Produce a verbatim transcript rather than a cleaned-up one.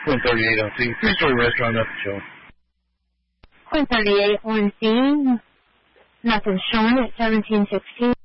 one thirty-eight on C. Three-story restaurant, nothing showing. one thirty-eight on C. Nothing showing at seventeen sixteen.